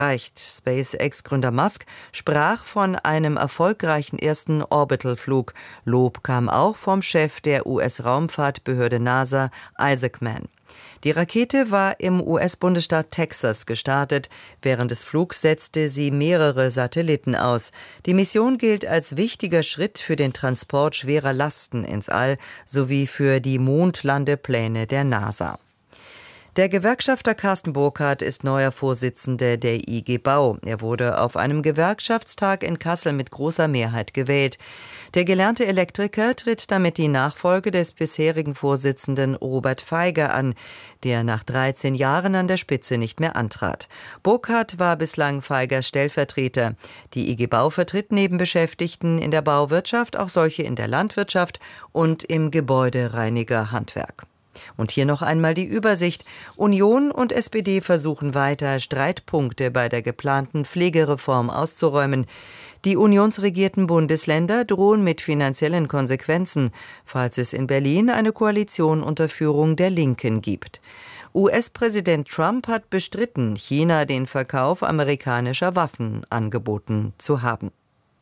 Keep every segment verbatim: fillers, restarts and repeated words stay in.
SpaceX-Gründer Musk sprach von einem erfolgreichen ersten Orbital-Flug. Lob kam auch vom Chef der U S-Raumfahrtbehörde NASA, Isaac Mann. Die Rakete war im U S-Bundesstaat Texas gestartet. Während des Flugs setzte sie mehrere Satelliten aus. Die Mission gilt als wichtiger Schritt für den Transport schwerer Lasten ins All sowie für die Mondlandepläne der NASA. Der Gewerkschafter Carsten Burkhardt ist neuer Vorsitzender der I G Bau. Er wurde auf einem Gewerkschaftstag in Kassel mit großer Mehrheit gewählt. Der gelernte Elektriker tritt damit die Nachfolge des bisherigen Vorsitzenden Robert Feiger an, der nach dreizehn Jahren an der Spitze nicht mehr antrat. Burkhardt war bislang Feigers Stellvertreter. Die I G Bau vertritt neben Beschäftigten in der Bauwirtschaft auch solche in der Landwirtschaft und im Gebäudereinigerhandwerk. Und hier noch einmal die Übersicht. Union und S P D versuchen weiter, Streitpunkte bei der geplanten Pflegereform auszuräumen. Die unionsregierten Bundesländer drohen mit finanziellen Konsequenzen, falls es in Berlin eine Koalition unter Führung der Linken gibt. U S-Präsident Trump hat bestritten, China den Verkauf amerikanischer Waffen angeboten zu haben.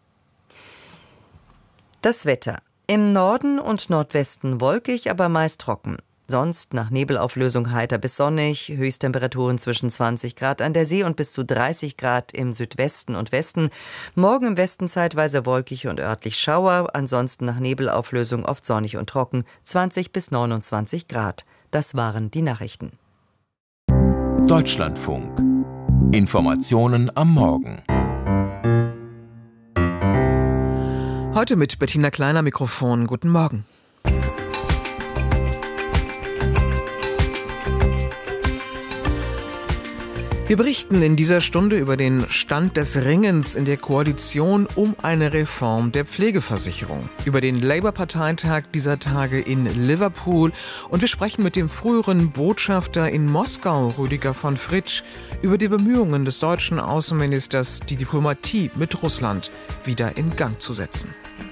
Das Wetter. Im Norden und Nordwesten wolkig, aber meist trocken. Sonst nach Nebelauflösung heiter bis sonnig, Höchsttemperaturen zwischen zwanzig Grad an der See und bis zu dreißig Grad im Südwesten und Westen. Morgen im Westen zeitweise wolkig und örtlich Schauer, ansonsten nach Nebelauflösung oft sonnig und trocken, zwanzig bis neunundzwanzig Grad. Das waren die Nachrichten. Deutschlandfunk. Informationen am Morgen. Heute mit Bettina Kleiner Mikrofon. Guten Morgen. Wir berichten in dieser Stunde über den Stand des Ringens in der Koalition um eine Reform der Pflegeversicherung, über den Labour-Parteitag dieser Tage in Liverpool und wir sprechen mit dem früheren Botschafter in Moskau, Rüdiger von Fritsch, über die Bemühungen des deutschen Außenministers, die Diplomatie mit Russland wieder in Gang zu setzen.